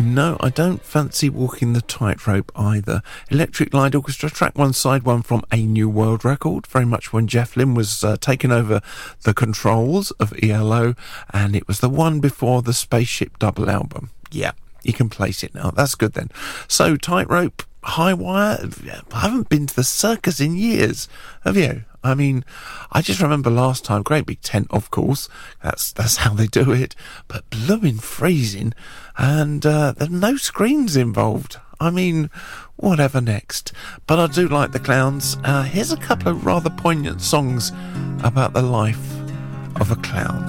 No, I don't fancy walking the tightrope either. Electric Light Orchestra, track 1, side 1 from A New World record, very much when Jeff Lynne was taking over the controls of ELO, and it was the one before the Spaceship Double album. Yeah, you can place it now. That's good then. So, Tightrope, High Wire, I haven't been to the circus in years, have you? I mean, I just remember last time, Great Big Tent, of course, that's how they do it, but blooming freezing, and there's no screens involved. I mean, whatever next. But I do like the Clowns. Here's a couple of rather poignant songs about the life of a clown.